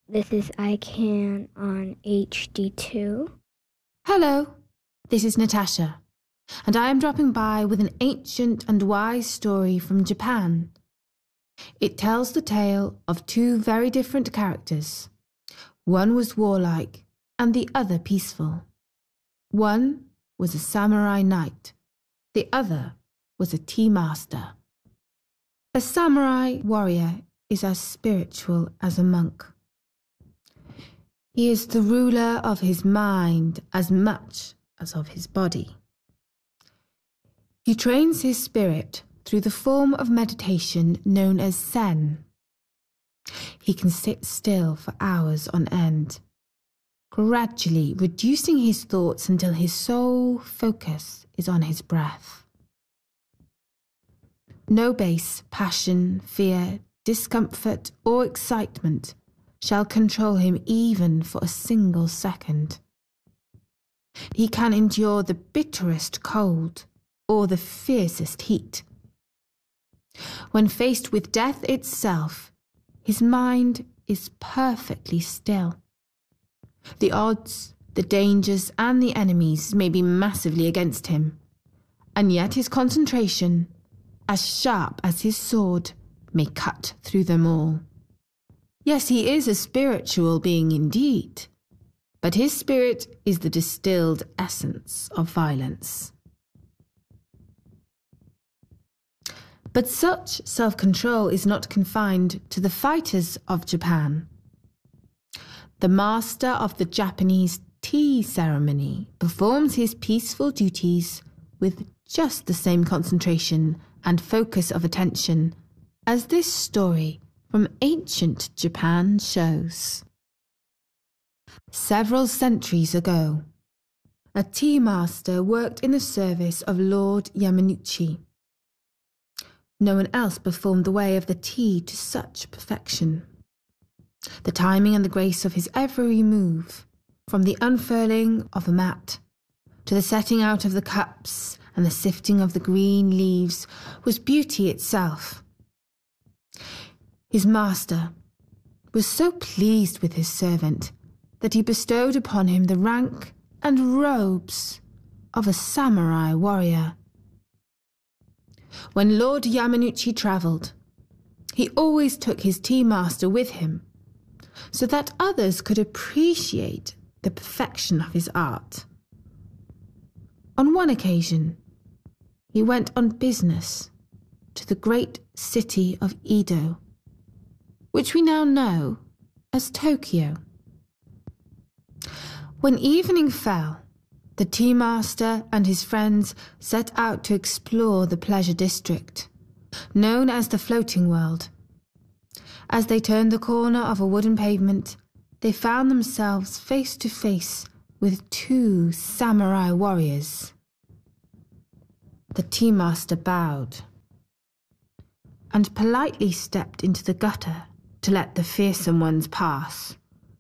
This is ICANN on HD2. Hello, this is Natasha, and I am dropping by with an ancient and wise story from Japan. It tells the tale of two very different characters. One was warlike and the other peaceful. One was a samurai knight. The other was a tea master. A samurai warrior is as spiritual as a monk. He is the ruler of his mind as much as of his body. He trains his spirit through the form of meditation known as Zen. He can sit still for hours on end, gradually reducing his thoughts until his sole focus is on his breath. No base passion, fear, discomfort, or excitement shall control him even for a single second. He can endure the bitterest cold or the fiercest heat. When faced with death itself, his mind is perfectly still. The odds, the dangers, and the enemies may be massively against him, and yet his concentration, as sharp as his sword, may cut through them all. Yes, he is a spiritual being indeed, but his spirit is the distilled essence of violence. But such self-control is not confined to the fighters of Japan. The master of the Japanese tea ceremony performs his peaceful duties with just the same concentration and focus of attention as this story from ancient Japan shows. Several centuries ago, a tea master worked in the service of Lord Yamanouchi. No one else performed the way of the tea to such perfection. The timing and the grace of his every move, from the unfurling of a mat to the setting out of the cups and the sifting of the green leaves, was beauty itself. His master was so pleased with his servant that he bestowed upon him the rank and robes of a samurai warrior. When Lord Yamanouchi travelled, he always took his tea master with him, so that others could appreciate the perfection of his art. On one occasion, he went on business to the great city of Edo, which we now know as Tokyo. When evening fell, the tea master and his friends set out to explore the pleasure district, known as the Floating World. As they turned the corner of a wooden pavement, they found themselves face to face with two samurai warriors. The tea master bowed and politely stepped into the gutter to let the fearsome ones pass.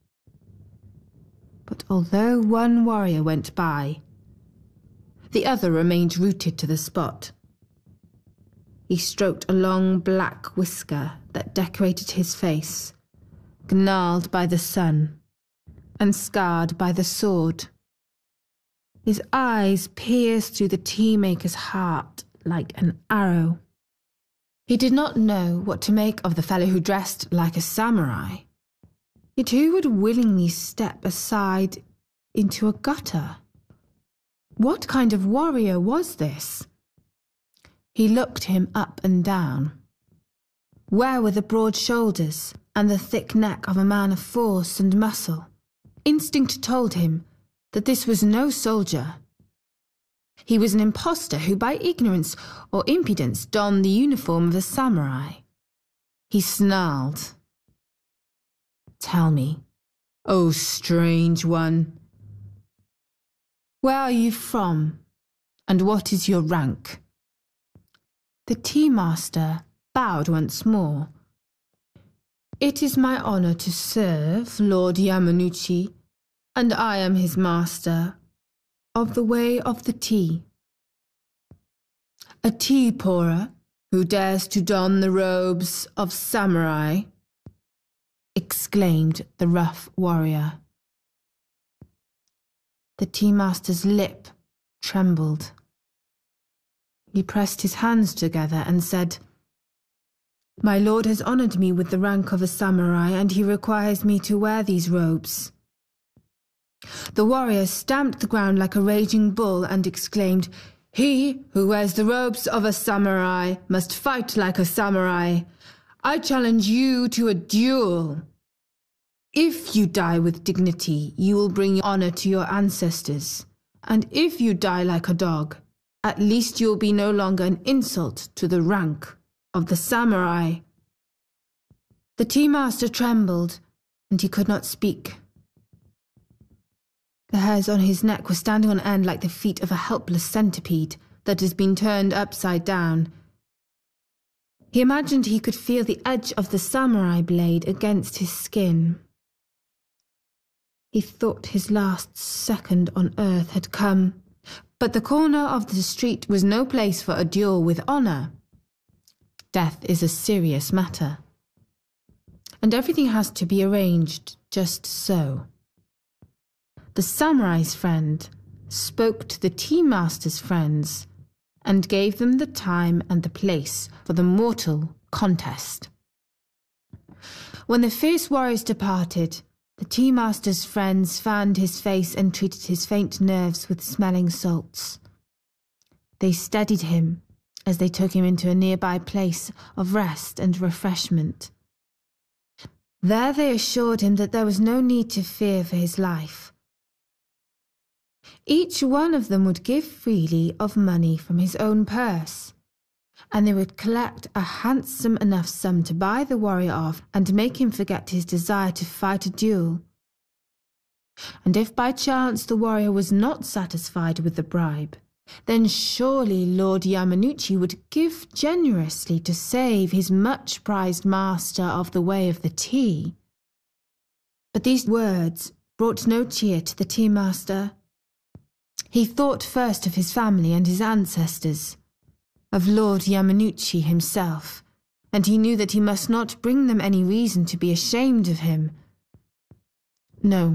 But although one warrior went by, the other remained rooted to the spot. He stroked a long black whisker that decorated his face, gnarled by the sun and scarred by the sword. His eyes pierced through the tea maker's heart like an arrow. He did not know what to make of the fellow who dressed like a samurai. Yet who would willingly step aside into a gutter? What kind of warrior was this? He looked him up and down. Where were the broad shoulders and the thick neck of a man of force and muscle? Instinct told him that this was no soldier. He was an impostor who by ignorance or impudence donned the uniform of a samurai. He snarled. "Tell me, O strange one, where are you from, and what is your rank?" The tea master bowed once more. "It is my honour to serve Lord Yamanouchi, and I am his master of the way of the tea." "A tea pourer who dares to don the robes of samurai?" exclaimed the rough warrior. The tea master's lip trembled. He pressed his hands together and said, "My lord has honoured me with the rank of a samurai, and he requires me to wear these robes." The warrior stamped the ground like a raging bull and exclaimed, "He who wears the robes of a samurai must fight like a samurai. I challenge you to a duel. If you die with dignity, you will bring honour to your ancestors. And if you die like a dog, at least you will be no longer an insult to the rank of the samurai." The tea master trembled, and he could not speak. The hairs on his neck were standing on end like the feet of a helpless centipede that has been turned upside down. He imagined he could feel the edge of the samurai blade against his skin. He thought his last second on earth had come, but the corner of the street was no place for a duel with honour. Death is a serious matter, and everything has to be arranged just so. The samurai's friend spoke to the tea master's friends and gave them the time and the place for the mortal contest. When the fierce warriors departed, the tea master's friends fanned his face and treated his faint nerves with smelling salts. They steadied him as they took him into a nearby place of rest and refreshment. There they assured him that there was no need to fear for his life. Each one of them would give freely of money from his own purse, and they would collect a handsome enough sum to buy the warrior off and make him forget his desire to fight a duel. And if by chance the warrior was not satisfied with the bribe, then surely Lord Yamanouchi would give generously to save his much-prized master of the way of the tea. But these words brought no cheer to the tea master. He thought first of his family and his ancestors, of Lord Yamanouchi himself, and he knew that he must not bring them any reason to be ashamed of him. "No,"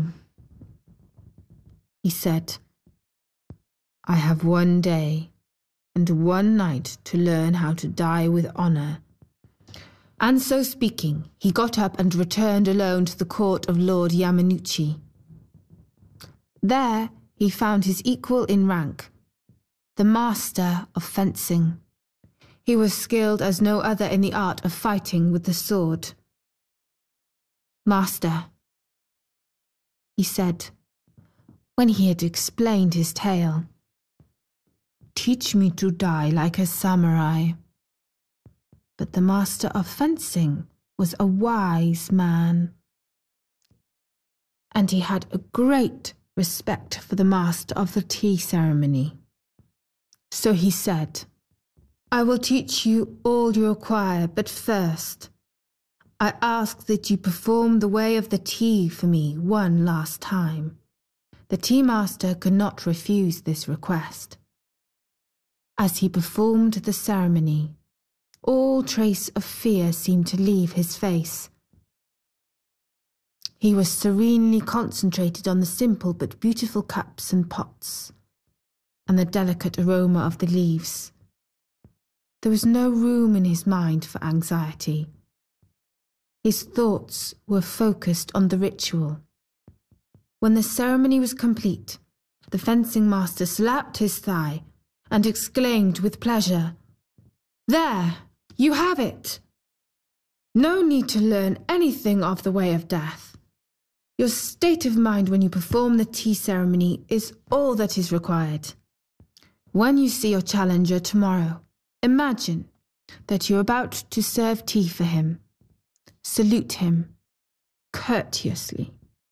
he said, "I have one day and one night to learn how to die with honour." And so speaking, he got up and returned alone to the court of Lord Yamanouchi. There he found his equal in rank, the master of fencing. He was skilled as no other in the art of fighting with the sword. "Master," he said, when he had explained his tale, "teach me to die like a samurai." But the master of fencing was a wise man, and he had a great respect for the master of the tea ceremony. So he said, "I will teach you all you require, but first, I ask that you perform the way of the tea for me one last time." The tea master could not refuse this request. As he performed the ceremony, all trace of fear seemed to leave his face. He was serenely concentrated on the simple but beautiful cups and pots, and the delicate aroma of the leaves. There was no room in his mind for anxiety. His thoughts were focused on the ritual. When the ceremony was complete, the fencing master slapped his thigh and exclaimed with pleasure, "There, you have it! No need to learn anything of the way of death. Your state of mind when you perform the tea ceremony is all that is required. When you see your challenger tomorrow, imagine that you're about to serve tea for him. Salute him courteously.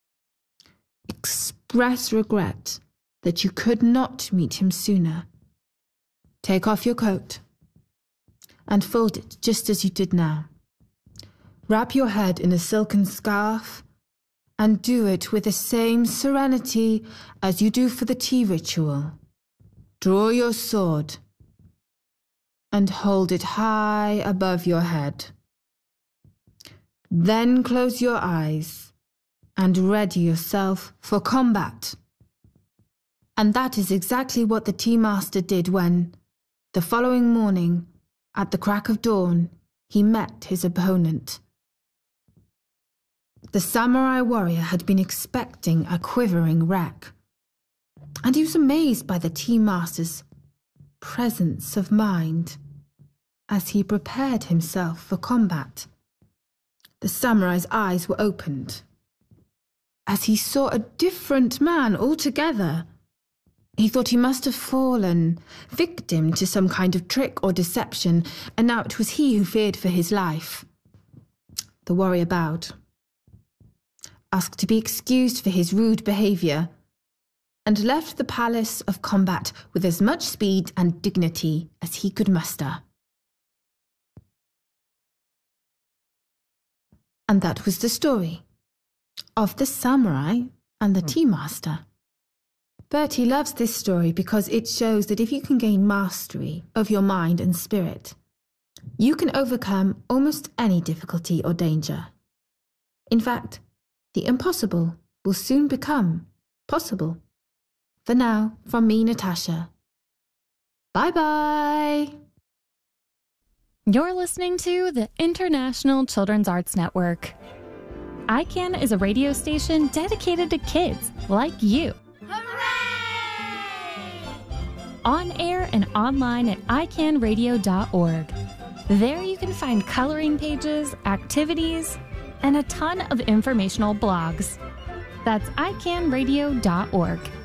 Express regret that you could not meet him sooner. Take off your coat and fold it just as you did now. Wrap your head in a silken scarf and do it with the same serenity as you do for the tea ritual. Draw your sword and hold it high above your head. Then close your eyes and ready yourself for combat. And that is exactly what the tea master did when, the following morning, at the crack of dawn, he met his opponent. The samurai warrior had been expecting a quivering wreck, and he was amazed by the tea master's presence of mind as he prepared himself for combat. The samurai's eyes were opened as he saw a different man altogether. He thought he must have fallen victim to some kind of trick or deception, and now it was he who feared for his life. The warrior bowed, asked to be excused for his rude behaviour, and left the palace of combat with as much speed and dignity as he could muster. And that was the story of the samurai and the tea master. Bertie loves this story because it shows that if you can gain mastery of your mind and spirit, you can overcome almost any difficulty or danger. In fact, the impossible will soon become possible. For now, from me, Natasha. Bye-bye! You're listening to the International Children's Arts Network. ICANN is a radio station dedicated to kids like you. On air and online at icanradio.org. There you can find coloring pages, activities, and a ton of informational blogs. That's icanradio.org.